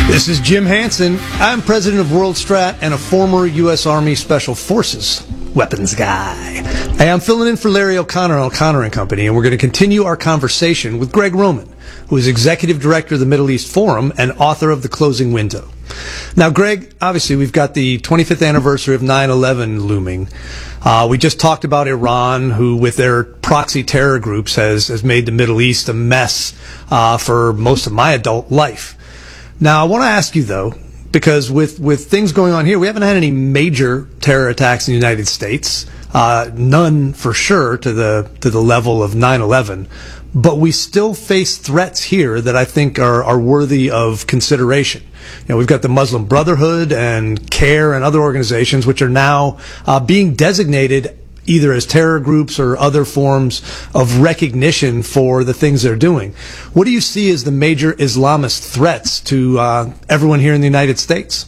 This is Jim Hansen. I'm president of World Strat and a former U.S. Army Special Forces weapons guy. Hey, I'm filling in for Larry O'Connor on O'Connor & Company, and we're going to continue our conversation with Greg Roman, who is executive director of the Middle East Forum and author of The Closing Window. Now, Greg, obviously we've got the 25th anniversary of 9/11 looming. We just talked about Iran, who with their proxy terror groups has made the Middle East a mess for most of my adult life. Now, I want to ask you, though, because with things going on here, we haven't had any major terror attacks in the United States, none for sure to the level of 9/11, but we still face threats here that I think are worthy of consideration. You know, we've got the Muslim Brotherhood and CARE and other organizations which are now being designated either as terror groups or other forms of recognition for the things they're doing. What do you see as the major Islamist threats to everyone here in the United States?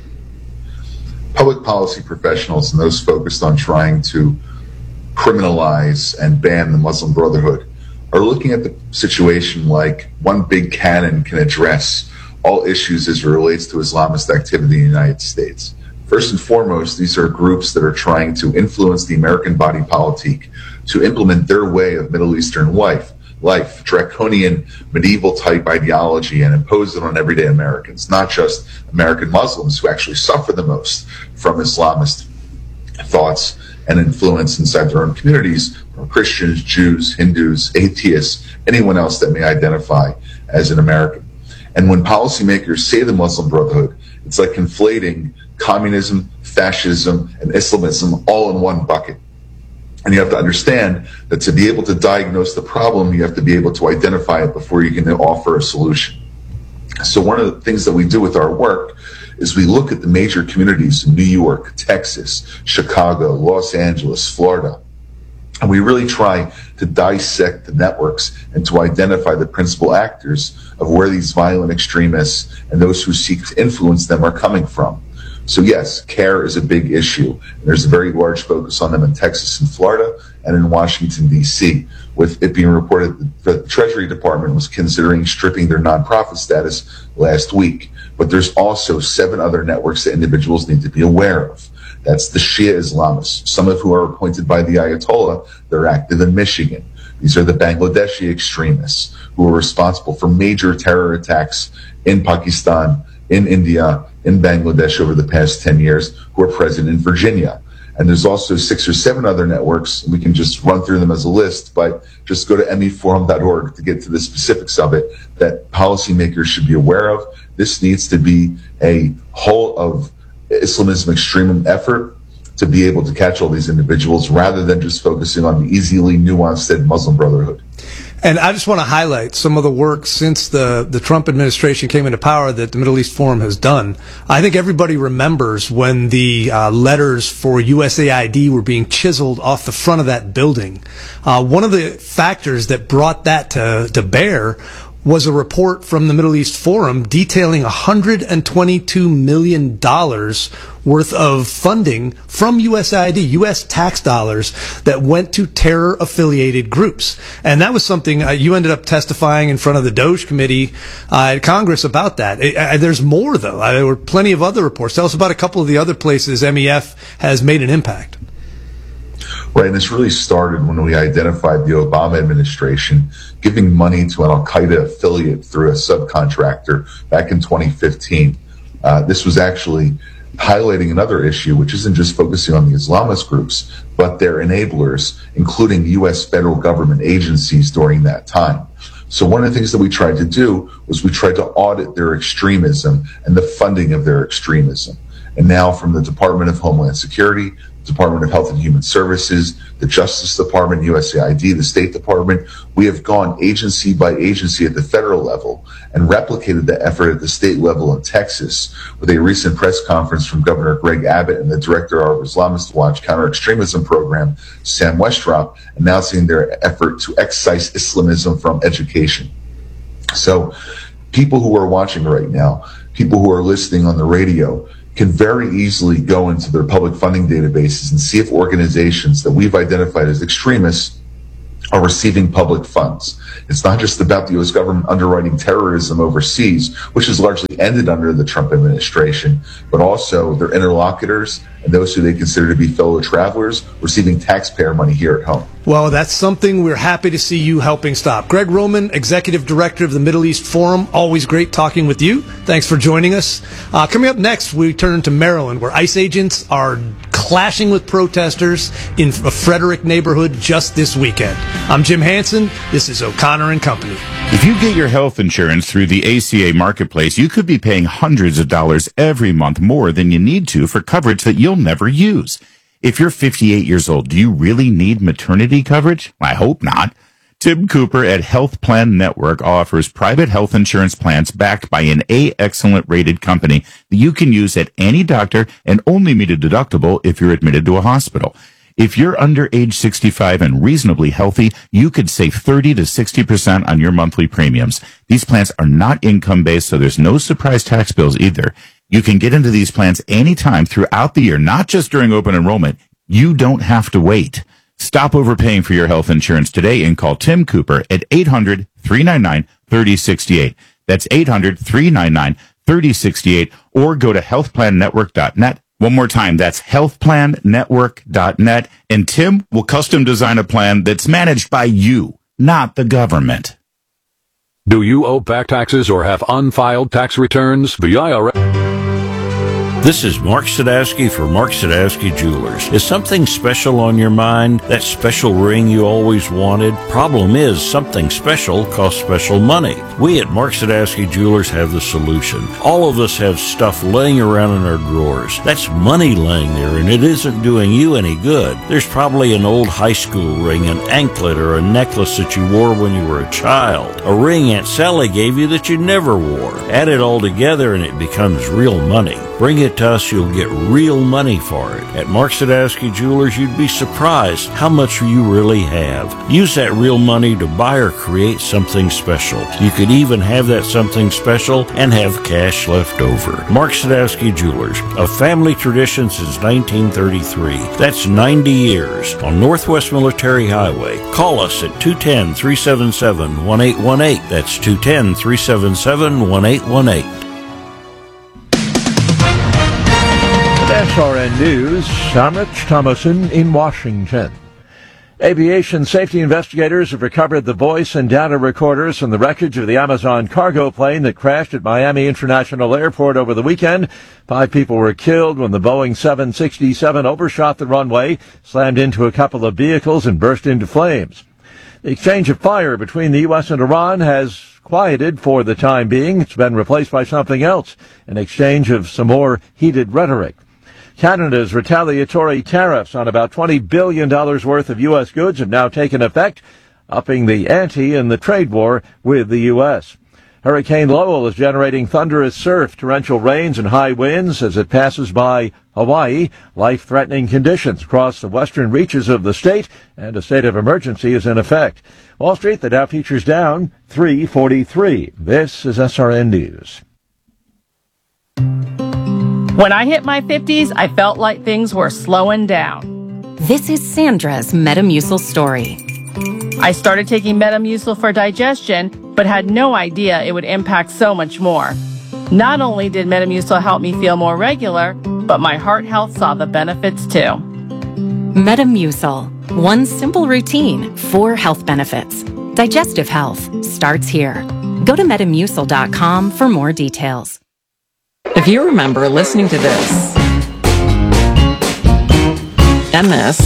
Public policy professionals and those focused on trying to criminalize and ban the Muslim Brotherhood are looking at the situation like one big cannon can address all issues as it relates to Islamist activity in the United States. First and foremost, these are groups that are trying to influence the American body politic to implement their way of Middle Eastern life, draconian medieval type ideology, and impose it on everyday Americans, not just American Muslims who actually suffer the most from Islamist thoughts and influence inside their own communities, from Christians, Jews, Hindus, atheists, anyone else that may identify as an American. And when policymakers say the Muslim Brotherhood, it's like conflating communism, fascism, and Islamism all in one bucket. And you have to understand that to be able to diagnose the problem, you have to be able to identify it before you can offer a solution. So one of the things that we do with our work is we look at the major communities in New York, Texas, Chicago, Los Angeles, Florida, and we really try to dissect the networks and to identify the principal actors of where these violent extremists and those who seek to influence them are coming from. So yes, CARE is a big issue. There's a very large focus on them in Texas and Florida and in Washington, D.C., with it being reported that the Treasury Department was considering stripping their nonprofit status last week. But there's also 7 other networks that individuals need to be aware of. That's the Shia Islamists, some of who are appointed by the Ayatollah. They're active in Michigan. These are the Bangladeshi extremists who are responsible for major terror attacks in Pakistan, in India, in Bangladesh over the past 10 years, who are present in Virginia. And there's also 6 or 7 other networks. We can just run through them as a list, but just go to meforum.org to get to the specifics of it that policymakers should be aware of. This needs to be a whole of Islamism extreme effort to be able to catch all these individuals rather than just focusing on the easily nuanced Muslim Brotherhood. And I just want to highlight some of the work since the Trump administration came into power that the Middle East Forum has done. I think everybody remembers when the letters for USAID were being chiseled off the front of that building. One of the factors that brought that to bear was a report from the Middle East Forum detailing $122 million worth of funding from USAID, U.S. tax dollars, that went to terror-affiliated groups. And that was something you ended up testifying in front of the DOJ committee at Congress about that. There's more, though. There were plenty of other reports. Tell us about a couple of the other places MEF has made an impact. Right, and this really started when we identified the Obama administration giving money to an al-Qaeda affiliate through a subcontractor back in 2015. This was actually highlighting another issue, which isn't just focusing on the Islamist groups, but their enablers, including U.S. federal government agencies during that time. So one of the things that we tried to do was we tried to audit their extremism and the funding of their extremism. And now from the Department of Homeland Security, Department of Health and Human Services, the Justice Department, USAID, the State Department, we have gone agency by agency at the federal level and replicated the effort at the state level in Texas with a recent press conference from Governor Greg Abbott and the director of Islamist Watch Counter-Extremism Program, Sam Westrop, announcing their effort to excise Islamism from education. So people who are watching right now, people who are listening on the radio, can very easily go into their public funding databases and see if organizations that we've identified as extremists are receiving public funds. It's not just about the U.S. government underwriting terrorism overseas, which has largely ended under the Trump administration, but also their interlocutors and those who they consider to be fellow travelers receiving taxpayer money here at home. Well, that's something we're happy to see you helping stop. Greg Roman, Executive Director of the Middle East Forum, always great talking with you. Thanks for joining us. Coming up next, we turn to Maryland, where ICE agents are clashing with protesters in a Frederick neighborhood just this weekend. I'm Jim Hansen. This is O'Connor and Company. If you get your health insurance through the ACA Marketplace, you could be paying hundreds of dollars every month more than you need to for coverage that you'll never use. If you're 58 years old, do you really need maternity coverage? I hope not. Tim Cooper at Health Plan Network offers private health insurance plans backed by an A-Excellent rated company that you can use at any doctor and only meet a deductible if you're admitted to a hospital. If you're under age 65 and reasonably healthy, you could save 30 to 60% on your monthly premiums. These plans are not income-based, so there's no surprise tax bills either. You can get into these plans anytime throughout the year, not just during open enrollment. You don't have to wait. Stop overpaying for your health insurance today and call Tim Cooper at 800-399-3068. That's 800-399-3068, or go to healthplannetwork.net. One more time, that's healthplannetwork.net, and Tim will custom design a plan that's managed by you, not the government. Do you owe back taxes or have unfiled tax returns? The IRS... This is Mark Sadowski for Mark Sadowski Jewelers. Is something special on your mind? That special ring you always wanted? Problem is, something special costs special money. We at Mark Sadowski Jewelers have the solution. All of us have stuff laying around in our drawers. That's money laying there, and it isn't doing you any good. There's probably an old high school ring, an anklet, or a necklace that you wore when you were a child. A ring Aunt Sally gave you that you never wore. Add it all together and it becomes real money. Bring it to us, you'll get real money for it. At Mark Sadowski Jewelers, you'd be surprised how much you really have. Use that real money to buy or create something special. You could even have that something special and have cash left over. Mark Sadowski Jewelers, a family tradition since 1933. That's 90 years on Northwest Military Highway. Call us at 210-377-1818. That's 210-377-1818. SRN News, I'm Rich Thomason in Washington. Aviation safety investigators have recovered the voice and data recorders from the wreckage of the Amazon cargo plane that crashed at Miami International Airport over the weekend. 5 people were killed when the Boeing 767 overshot the runway, slammed into a couple of vehicles, and burst into flames. The exchange of fire between the U.S. and Iran has quieted for the time being. It's been replaced by something else, an exchange of some more heated rhetoric. Canada's retaliatory tariffs on about $20 billion worth of U.S. goods have now taken effect, upping the ante in the trade war with the U.S. Hurricane Lowell is generating thunderous surf, torrential rains, and high winds as it passes by Hawaii. Life-threatening conditions across the western reaches of the state, and a state of emergency is in effect. Wall Street, the Dow futures down 343. This is SRN News. When I hit my 50s, I felt like things were slowing down. This is Sandra's Metamucil story. I started taking Metamucil for digestion, but had no idea it would impact so much more. Not only did Metamucil help me feel more regular, but my heart health saw the benefits too. Metamucil. One simple routine, 4 health benefits. Digestive health starts here. Go to Metamucil.com for more details. If you remember listening to this, and this,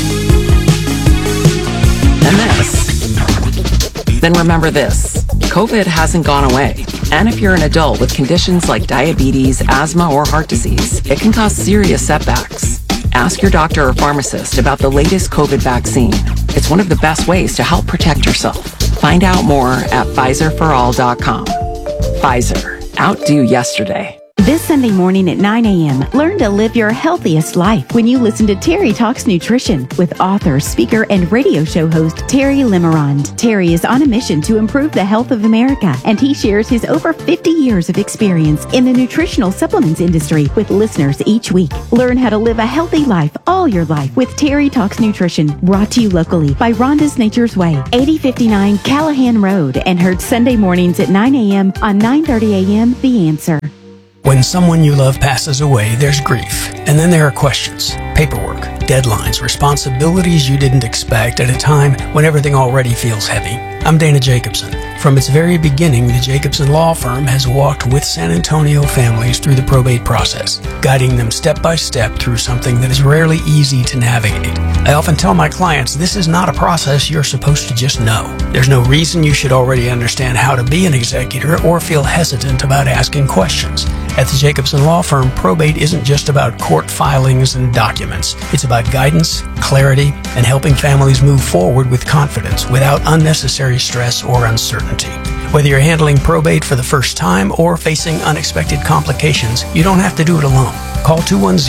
and this, then remember this. COVID hasn't gone away. And if you're an adult with conditions like diabetes, asthma, or heart disease, it can cause serious setbacks. Ask your doctor or pharmacist about the latest COVID vaccine. It's one of the best ways to help protect yourself. Find out more at PfizerForAll.com. Pfizer. Outdo yesterday. This Sunday morning at 9 a.m., learn to live your healthiest life when you listen to Terry Talks Nutrition with author, speaker, and radio show host Terry Limerond. Terry is on a mission to improve the health of America, and he shares his over 50 years of experience in the nutritional supplements industry with listeners each week. Learn how to live a healthy life all your life with Terry Talks Nutrition, brought to you locally by Rhonda's Nature's Way, 8059 Callahan Road, and heard Sunday mornings at 9 a.m. on 9:30 a.m. The Answer. When someone you love passes away, there's grief. And then there are questions, paperwork, deadlines, responsibilities you didn't expect at a time when everything already feels heavy. I'm Dana Jacobson. From its very beginning, the Jacobson Law Firm has walked with San Antonio families through the probate process, guiding them step by step through something that is rarely easy to navigate. I often tell my clients this is not a process you're supposed to just know. There's no reason you should already understand how to be an executor or feel hesitant about asking questions. At the Jacobson Law Firm, probate isn't just about court filings and documents. It's about guidance, clarity, and helping families move forward with confidence without unnecessary stress or uncertainty. Whether you're handling probate for the first time or facing unexpected complications, you don't have to do it alone. Call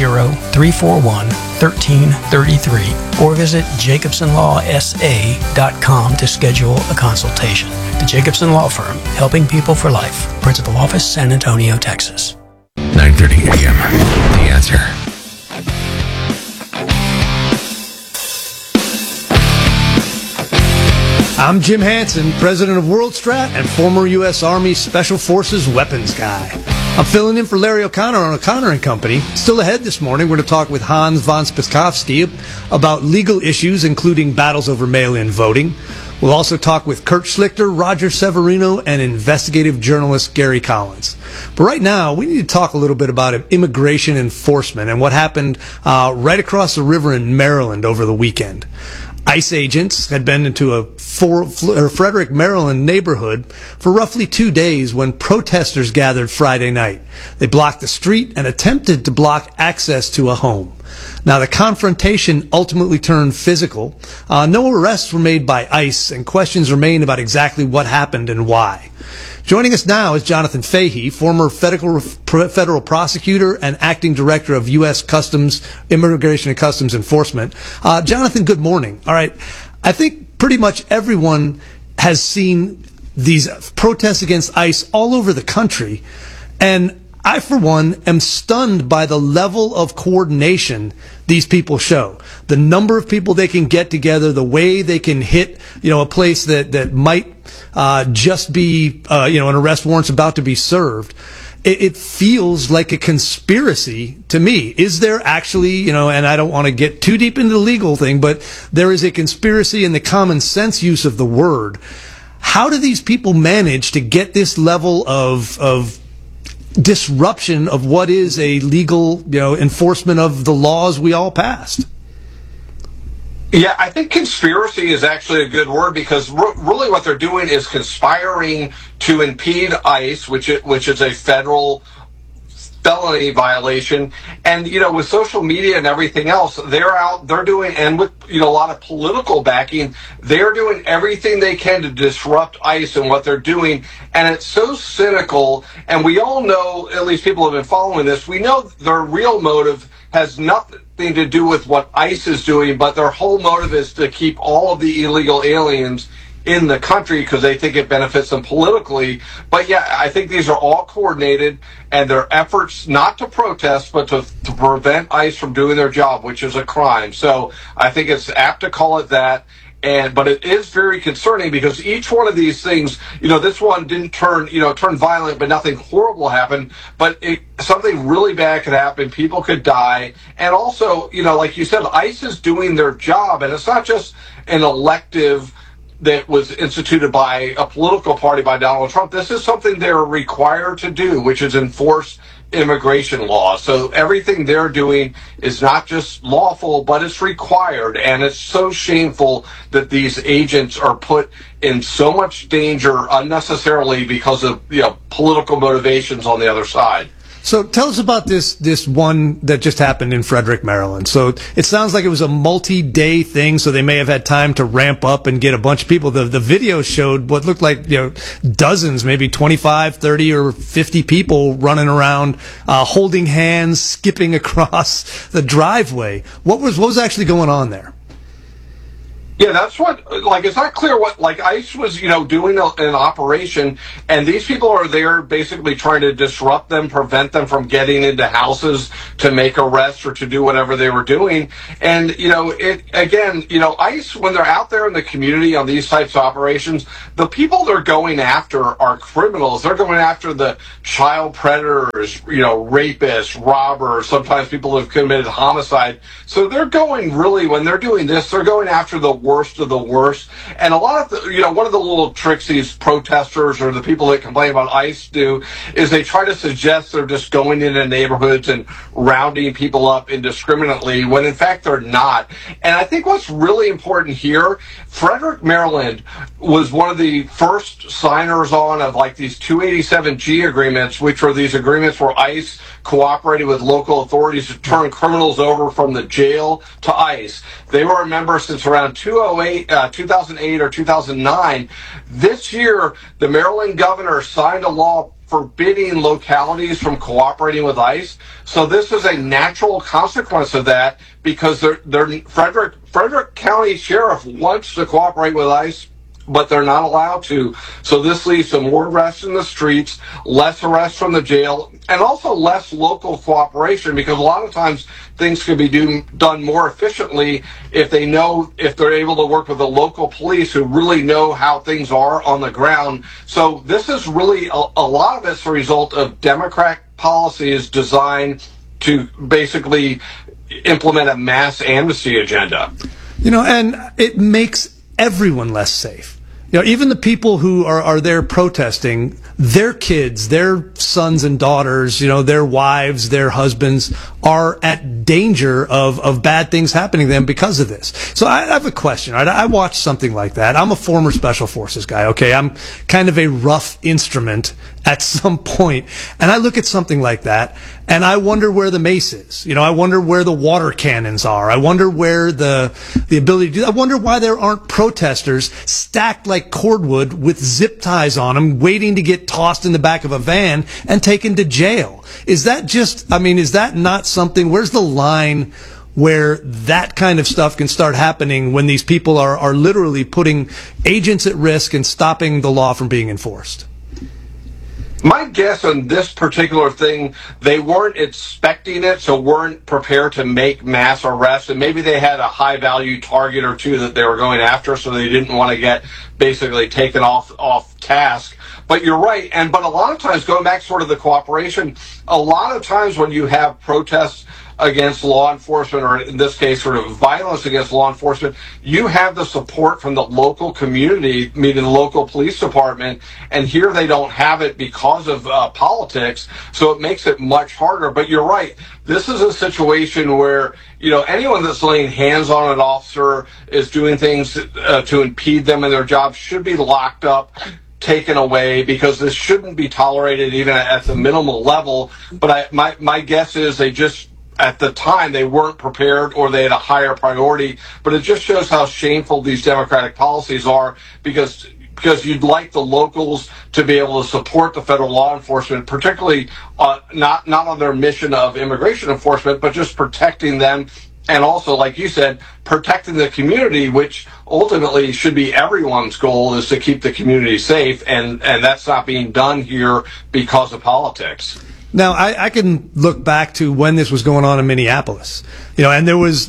210-341-1333 or visit jacobsonlawsa.com to schedule a consultation. The Jacobson Law Firm, helping people for life. Principal Office, San Antonio, Texas. 9:30 a.m. The Answer. I'm Jim Hansen, president of WorldStrat and former U.S. Army Special Forces weapons guy. I'm filling in for Larry O'Connor on O'Connor & Company. Still ahead this morning, we're going to talk with Hans von Spakovsky about legal issues, including battles over mail-in voting. We'll also talk with Kurt Schlichter, Roger Severino, and investigative journalist Gary Collins. But right now, we need to talk a little bit about immigration enforcement and what happened right across the river in Maryland over the weekend. ICE agents had been into a Frederick, Maryland neighborhood for roughly 2 days when protesters gathered Friday night. They blocked the street and attempted to block access to a home. Now, the confrontation ultimately turned physical. No arrests were made by ICE, and questions remain about exactly what happened and why. Joining us now is Jonathan Fahey, former federal prosecutor and acting director of U.S. Customs, Immigration and Customs Enforcement. Jonathan, good morning. All right. I think pretty much everyone has seen these protests against ICE all over the country. And I, for one, am stunned by the level of coordination these people show. The number of people they can get together, the way they can hit, a place that might just be, an arrest warrant's about to be served. It feels like a conspiracy to me. Is there actually, and I don't want to get too deep into the legal thing, but there is a conspiracy in the common sense use of the word. How do these people manage to get this level of disruption of what is a legal, enforcement of the laws we all passed? Yeah, I think conspiracy is actually a good word because really what they're doing is conspiring to impede ICE, which is a federal felony violation. And, with social media and everything else, they're doing, and with, a lot of political backing, they're doing everything they can to disrupt ICE and what they're doing. And it's so cynical. And we all know, at least people have been following this, we know their real motive has nothing to do with what ICE is doing, but their whole motive is to keep all of the illegal aliens in the country because they think it benefits them politically. But yeah, I think these are all coordinated, and their efforts not to protest, but to prevent ICE from doing their job, which is a crime. So I think it's apt to call it that. But it is very concerning because each one of these things, this one didn't turn violent, but nothing horrible happened. But something really bad could happen. People could die. And also, like you said, ICE is doing their job. And it's not just an elective that was instituted by a political party, by Donald Trump. This is something they're required to do, which is enforce immigration law. So everything they're doing is not just lawful, but it's required. And it's so shameful that these agents are put in so much danger unnecessarily because of political motivations on the other side. So tell us about this one that just happened in Frederick, Maryland. So it sounds like it was a multi-day thing, so they may have had time to ramp up and get a bunch of people. The video showed what looked like, dozens, maybe 25, 30, or 50 people running around, holding hands, skipping across the driveway. What was actually going on there? Yeah, that's what, it's not clear what, ICE was, doing an operation, and these people are there basically trying to disrupt them, prevent them from getting into houses to make arrests or to do whatever they were doing. And, ICE, when they're out there in the community on these types of operations, the people they're going after are criminals. They're going after the child predators, rapists, robbers, sometimes people who have committed homicide. So they're going really, when they're doing this, they're going after the worst of the worst. And a lot of one of the little tricks these protesters or the people that complain about ICE do is they try to suggest they're just going into neighborhoods and rounding people up indiscriminately, when in fact they're not. And I think what's really important here, Frederick, Maryland was one of the first signers on of these 287G agreements, which are these agreements where ICE cooperated with local authorities to turn criminals over from the jail to ICE. They were a member since around 2008 or 2009. This year, the Maryland governor signed a law forbidding localities from cooperating with ICE. So this is a natural consequence of that, because Frederick County Sheriff wants to cooperate with ICE, but they're not allowed to. So this leads to more arrests in the streets, less arrests from the jail, and also less local cooperation, because a lot of times things can be done more efficiently if they're able to work with the local police who really know how things are on the ground. So this is really a lot of it's a result of Democrat policies designed to basically implement a mass amnesty agenda. And it makes everyone less safe. Even the people who are there protesting, their kids, their sons and daughters, their wives, their husbands are at danger of bad things happening to them because of this. So I have a question. Right? I watched something like that. I'm a former Special Forces guy. Okay, I'm kind of a rough instrument at some point, and I look at something like that, and I wonder where the mace is. I wonder where the water cannons are. I wonder where the ability to do that. I wonder why there aren't protesters stacked like cordwood with zip ties on them, waiting to get tossed in the back of a van and taken to jail. Is that not something, where's the line where that kind of stuff can start happening when these people are literally putting agents at risk and stopping the law from being enforced? My guess on this particular thing, they weren't expecting it, so weren't prepared to make mass arrests, and maybe they had a high-value target or two that they were going after, so they didn't want to get basically taken off task. But you're right, but a lot of times, going back sort of the cooperation, a lot of times when you have protests against law enforcement, or in this case, sort of violence against law enforcement, you have the support from the local community, meaning the local police department, and here they don't have it because of politics, so it makes it much harder. But you're right, this is a situation where, anyone that's laying hands on an officer is doing things to impede them in their job should be locked up, taken away, because this shouldn't be tolerated even at the minimal level. But my guess is they just, at the time, they weren't prepared, or they had a higher priority. But it just shows how shameful these Democratic policies are, because you'd like the locals to be able to support the federal law enforcement, particularly not on their mission of immigration enforcement, but just protecting them. And also, like you said, protecting the community, which ultimately should be everyone's goal, is to keep the community safe. And that's not being done here because of politics. Now, I can look back to when this was going on in Minneapolis, and there was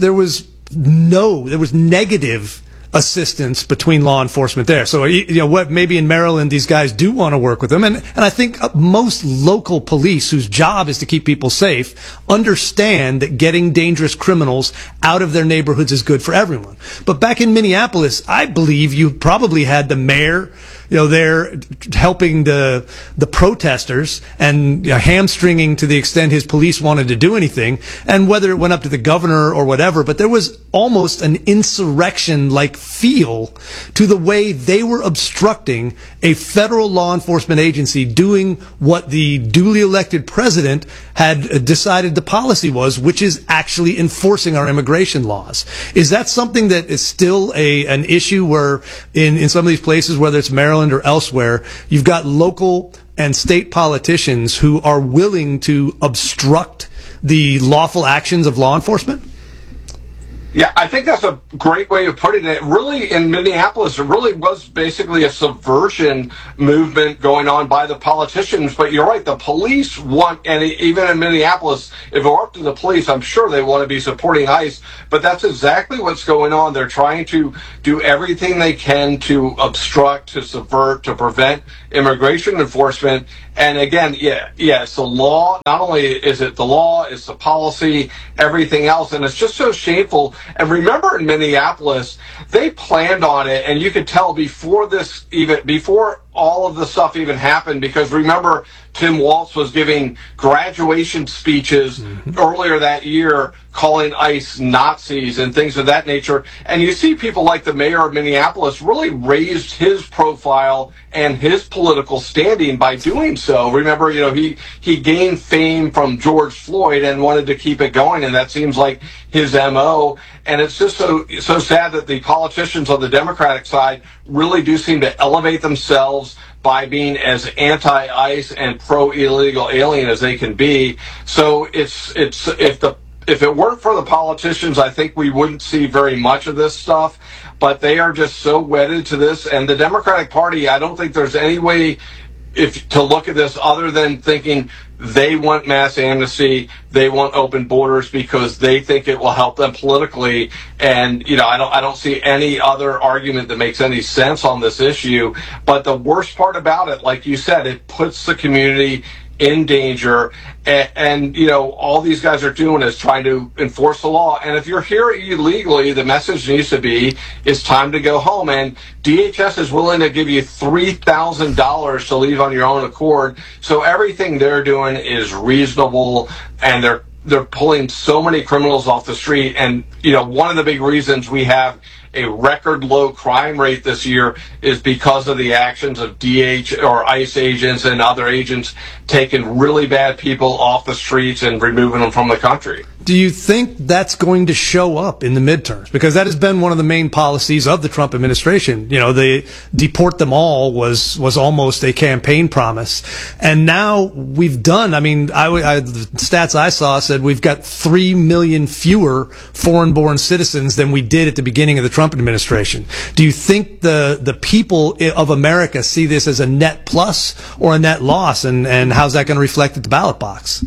negative assistance between law enforcement there. So, maybe in Maryland, these guys do want to work with them. And I think most local police, whose job is to keep people safe, understand that getting dangerous criminals out of their neighborhoods is good for everyone. But back in Minneapolis, I believe you probably had the mayor, they're helping the protesters and hamstringing to the extent his police wanted to do anything, and whether it went up to the governor or whatever, but there was almost an insurrection-like feel to the way they were obstructing a federal law enforcement agency doing what the duly elected president had decided the policy was, which is actually enforcing our immigration laws. Is that something that is still an issue where in some of these places, whether it's Maryland or elsewhere, you've got local and state politicians who are willing to obstruct the lawful actions of law enforcement? Yeah, I think that's a great way of putting it. Really, in Minneapolis, it really was basically a subversion movement going on by the politicians. But you're right, the police want, and even in Minneapolis, if it were up to the police, I'm sure they want to be supporting ICE. But that's exactly what's going on. They're trying to do everything they can to obstruct, to subvert, to prevent immigration enforcement. And again, it's the law. Not only is it the law, it's the policy, everything else. And it's just so shameful. And remember in Minneapolis, they planned on it, and you could tell before all of the stuff even happened, because remember, Tim Walz was giving graduation speeches earlier that year calling ICE Nazis and things of that nature. And you see people like the mayor of Minneapolis really raised his profile and his political standing by doing so. Remember, he gained fame from George Floyd and wanted to keep it going, and that seems like his MO. And it's just so sad that the politicians on the Democratic side really do seem to elevate themselves by being as anti-ICE and pro-illegal alien as they can be. So if it weren't for the politicians, I think we wouldn't see very much of this stuff. But they are just so wedded to this. And the Democratic Party, I don't think there's any way to look at this other than thinking they want mass amnesty, they want open borders because they think it will help them politically. And I don't see any other argument that makes any sense on this issue. But the worst part about it, like you said, it puts the community in danger, and all these guys are doing is trying to enforce the law. And if you're here illegally, the message needs to be, it's time to go home. And DHS is willing to give you $3,000 to leave on your own accord. So everything they're doing is reasonable, and they're pulling so many criminals off the street. And one of the big reasons we have a record low crime rate this year is because of the actions of DH or ICE agents and other agents taking really bad people off the streets and removing them from the country. Do you think that's going to show up in the midterms? Because that has been one of the main policies of the Trump administration. The deport them all was almost a campaign promise. And now we've done, the stats I saw said we've got 3 million fewer foreign-born citizens than we did at the beginning of the Trump administration. Do you think the people of America see this as a net plus or a net loss? And how's that going to reflect at the ballot box?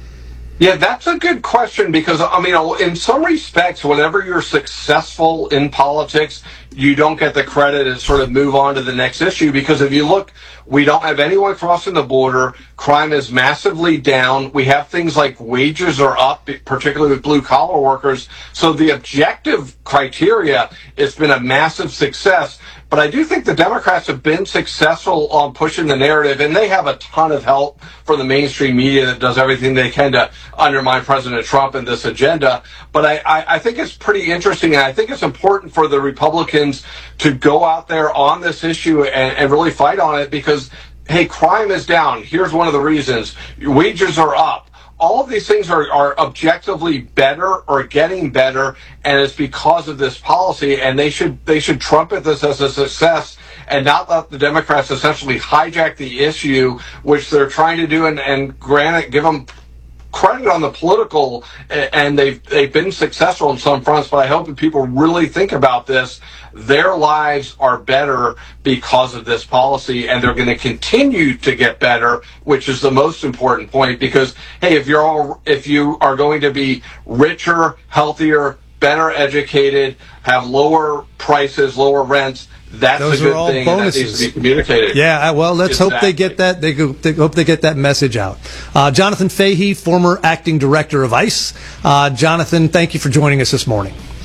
Yeah, that's a good question, because, in some respects, whenever you're successful in politics, you don't get the credit and sort of move on to the next issue. Because if you look, we don't have anyone crossing the border. Crime is massively down. We have things like wages are up, particularly with blue-collar workers. So the objective criteria, it's been a massive success. But I do think the Democrats have been successful on pushing the narrative, and they have a ton of help from the mainstream media that does everything they can to undermine President Trump and this agenda. But I think it's pretty interesting, and I think it's important for the Republicans to go out there on this issue and really fight on it, because, hey, crime is down. Here's one of the reasons. Wages are up. All of these things are objectively better or getting better, and it's because of this policy, and they should trumpet this as a success and not let the Democrats essentially hijack the issue, which they're trying to do, and granted, give them credit on the political, and they've been successful in some fronts, but I hope that people really think about this. Their lives are better because of this policy, and they're going to continue to get better, which is the most important point, because, hey, if you are going to be richer, healthier, better educated, have lower prices, lower rents, that's a good thing, and that needs to be communicated. Yeah, well, let's hope they get that. They hope they get that message out. Jonathan Fahey, former acting director of ICE. Jonathan, thank you for joining us this morning.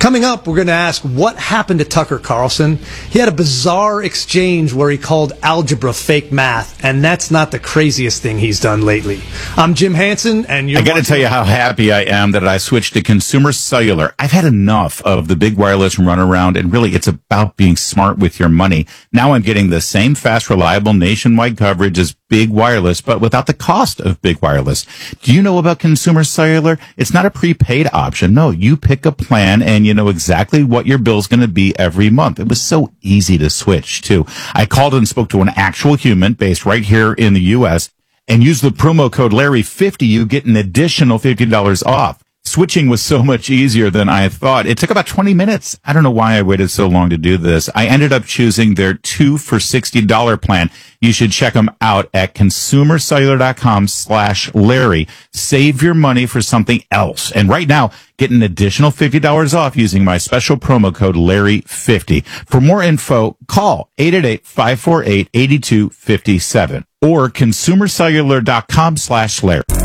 Coming up, we're going to ask what happened to Tucker Carlson. He had a bizarre exchange where he called algebra fake math, and that's not the craziest thing he's done lately. I'm Jim Hansen, and you're... I got to tell you how happy I am that I switched to Consumer Cellular. I've had enough of the big wireless runaround, and really it's about being smart with your money. Now I'm getting the same fast, reliable nationwide coverage as big wireless, but without the cost of big wireless. Do you know about Consumer Cellular? It's not a prepaid option. No, you pick a plan and you know exactly what your bill's going to be every month. It was so easy to switch too. I called and spoke to an actual human based right here in the U.S. and used the promo code Larry50. You get an additional $50 off. Switching was so much easier than I thought. It took about 20 minutes. I don't know why I waited so long to do this. I ended up choosing their 2 for $60 plan. You should check them out at consumercellular.com/Larry. Save your money for something else. And right now, get an additional $50 off using my special promo code Larry50. For more info, call 888-548-8257 or consumercellular.com/Larry.